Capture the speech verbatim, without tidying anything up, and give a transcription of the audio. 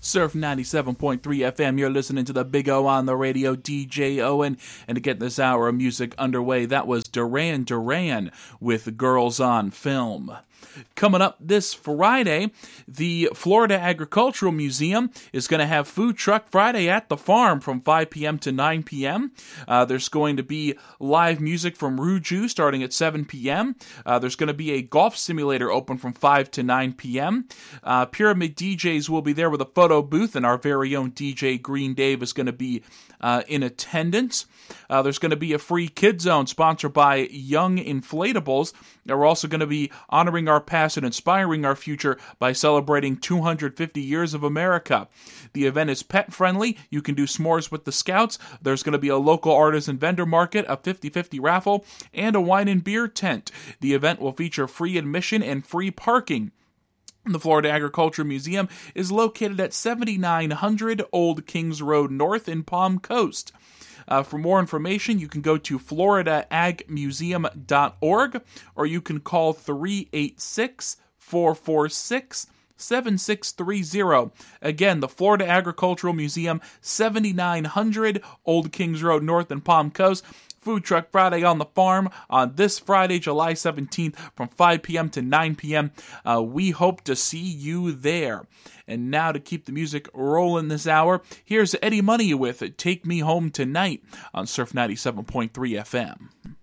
Surf ninety-seven point three F M. You're listening to the Big O on the radio, D J Owen. And to get this hour of music underway, that was Duran Duran with Girls on Film. Coming up this Friday, the Florida Agricultural Museum is going to have Food Truck Friday at the farm from five p.m. to nine p.m. Uh, there's going to be live music from Ruju starting at seven p.m. Uh, there's going to be a golf simulator open from five to nine p.m. Uh, Pyramid D Js will be there with a photo booth, and our very own D J Green Dave is going to be uh, in attendance. Uh, there's going to be a free kid zone sponsored by Young Inflatables. And we're also going to be honoring our past and inspiring our future by celebrating two hundred fifty years of America. The event is pet friendly. You can do s'mores with the Scouts. There's going to be a local artisan vendor market, a fifty-fifty raffle, and a wine and beer tent. The event will feature free admission and free parking. The Florida Agriculture Museum is located at seventy-nine hundred Old Kings Road North in Palm Coast. Uh, for more information, you can go to florida ag museum dot org or you can call three eight six, four four six, seven six three zero. Again, the Florida Agricultural Museum, seventy-nine hundred Old Kings Road North in Palm Coast. Food Truck Friday on the farm on this Friday, July seventeenth from five p.m. to nine p.m. Uh, we hope to see you there. And now to keep the music rolling this hour, here's Eddie Money with Take Me Home Tonight on Surf ninety-seven point three F M.